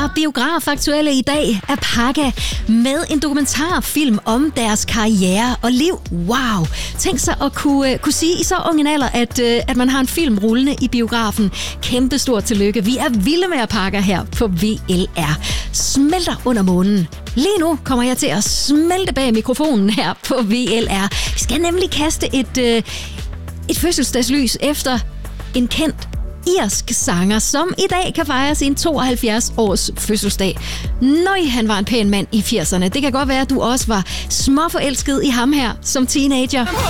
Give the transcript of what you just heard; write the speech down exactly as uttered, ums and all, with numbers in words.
er biografaktuelle i dag af Pakka med en dokumentarfilm om deres karriere og liv. Wow! Tænk sig at kunne, kunne sige i så ung en alder, at, at man har en film rullende i biografen. Kæmpe stort tillykke. Vi er vilde med at Pakka her på V L R. Smelter under månen. Lige nu kommer jeg til at smelte bag mikrofonen her på V L R. Vi skal nemlig kaste et, øh, et fødselsdagslys efter en kendt irsk sanger, som i dag kan fejre sin tooghalvfjerds års fødselsdag. Nøj, han var en pæn mand i firserne. Det kan godt være, at du også var småforelsket i ham her som teenager.